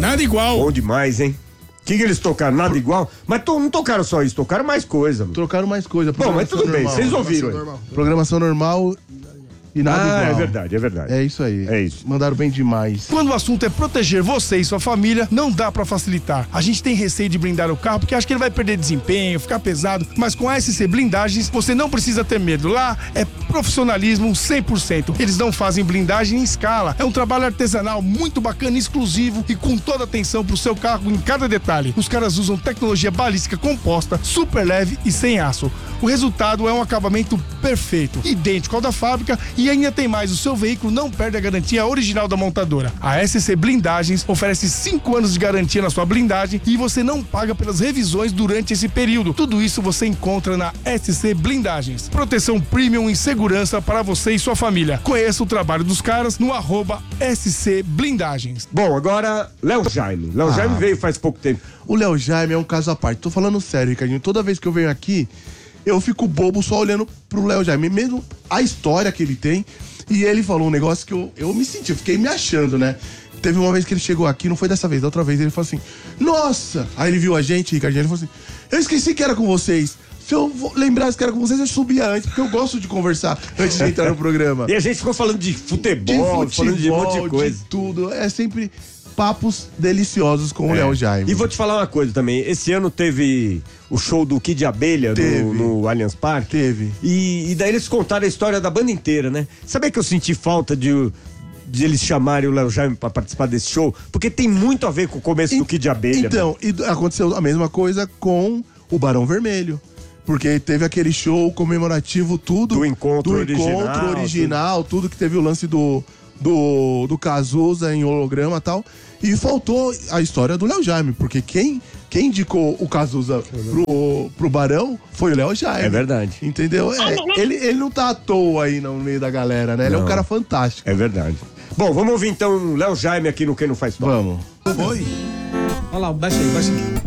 Nada igual. Bom demais, hein? O que eles tocaram? Nada igual? Mas não tocaram só isso, tocaram mais coisa. Trocaram mais coisa. Bom, mas tudo bem, vocês ouviram aí. Programação normal e nada igual. É verdade, é verdade. É isso aí. É isso. Mandaram bem demais. Quando o assunto é proteger você e sua família, não dá pra facilitar. A gente tem receio de blindar o carro porque acha que ele vai perder desempenho, ficar pesado, mas com a SC Blindagens você não precisa ter medo. Lá é profissionalismo 100%. Eles não fazem blindagem em escala. É um trabalho artesanal muito bacana, exclusivo e com toda atenção pro seu carro em cada detalhe. Os caras usam tecnologia balística composta, super leve e sem aço. O resultado é um acabamento perfeito, idêntico ao da fábrica e ainda tem mais, o seu veículo não perde a garantia original da montadora. A SC Blindagens oferece 5 anos de garantia na sua blindagem e você não paga pelas revisões durante esse período. Tudo isso você encontra na SC Blindagens. Proteção premium e segurança para você e sua família. Conheça o trabalho dos caras no @SC Blindagens. Bom, agora, Léo Jaime. Léo Jaime veio faz pouco tempo. O Léo Jaime é um caso à parte. Tô falando sério, Ricardinho. Toda vez que eu venho aqui, eu fico bobo só olhando pro Léo Jaime. Mesmo a história que ele tem. E ele falou um negócio que eu me senti, eu fiquei me achando, né? Teve uma vez que ele chegou aqui, não foi dessa vez, da outra vez, ele falou assim, nossa! Aí ele viu a gente, Ricardinho, ele falou assim, eu esqueci que era com vocês. Se eu lembrasse que era com vocês, eu subia antes, porque eu gosto de conversar antes de entrar no programa. E a gente ficou falando de futebol, falando de um monte de coisa. De tudo, é sempre papos deliciosos com o Léo Jaime. E vou te falar uma coisa também, esse ano teve o show do Kid Abelha no Allianz Parque. Teve. E daí eles contaram a história da banda inteira, né? Sabia que eu senti falta de eles chamarem o Léo Jaime pra participar desse show? Porque tem muito a ver com o começo do Kid Abelha. Então, e aconteceu a mesma coisa com o Barão Vermelho. Porque teve aquele show comemorativo, tudo. Do encontro original, tudo que teve o lance do Cazuza em holograma e tal. E faltou a história do Léo Jaime, porque quem indicou o Cazuza pro Barão foi o Léo Jaime. É verdade. Entendeu? Ele não tá à toa aí no meio da galera, né? Ele é um cara fantástico. É verdade. Bom, vamos ouvir então Léo Jaime aqui no Quem Não Faz Falta. Vamos. Oi. Olha lá, baixa aí.